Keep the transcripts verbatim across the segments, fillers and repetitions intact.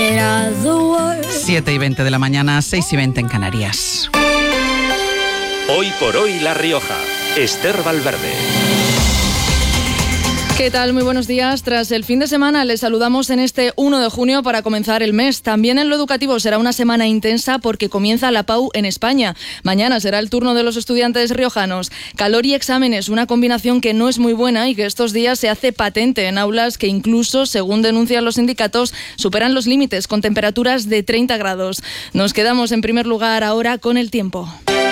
siete y veinte de la mañana, seis y veinte en Canarias. Hoy por hoy La Rioja. Esther Valverde. ¿Qué tal? Muy buenos días. Tras el fin de semana les saludamos en este uno de junio para comenzar el mes. También en lo educativo será una semana intensa porque comienza la P A U en España. Mañana será el turno de los estudiantes riojanos. Calor y exámenes, una combinación que no es muy buena y que estos días se hace patente en aulas que incluso, según denuncian los sindicatos, superan los límites con temperaturas de treinta grados. Nos quedamos en primer lugar ahora con el tiempo.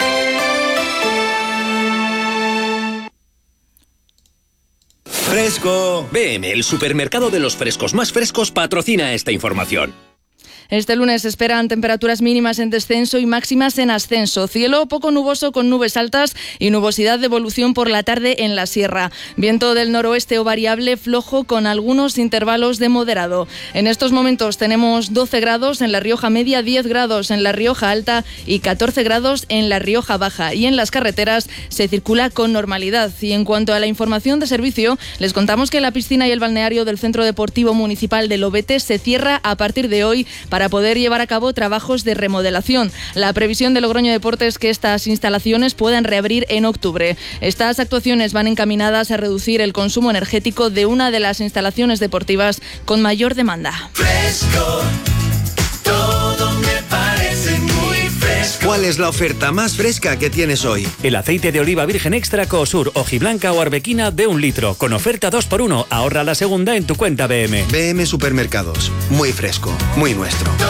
Fresco. B M, el supermercado de los frescos más frescos, patrocina esta información. Este lunes se esperan temperaturas mínimas en descenso y máximas en ascenso. Cielo poco nuboso con nubes altas y nubosidad de evolución por la tarde en la sierra. Viento del noroeste o variable flojo con algunos intervalos de moderado. En estos momentos tenemos doce grados en La Rioja Media, diez grados en La Rioja Alta y catorce grados en La Rioja Baja. Y en las carreteras se circula con normalidad. Y en cuanto a la información de servicio, les contamos que la piscina y el balneario del Centro Deportivo Municipal de Lobete se cierra a partir de hoy para poder llevar a cabo trabajos de remodelación. La previsión de Logroño Deportes es que estas instalaciones puedan reabrir en octubre. Estas actuaciones van encaminadas a reducir el consumo energético de una de las instalaciones deportivas con mayor demanda. Fresco, todo me parece muy fresco. ¿Cuál es la oferta más fresca que tienes hoy? El aceite de oliva virgen extra Coosur, hojiblanca o arbequina de un litro, con oferta dos por uno. Ahorra la segunda en tu cuenta B M. B M Supermercados. Muy fresco, muy nuestro.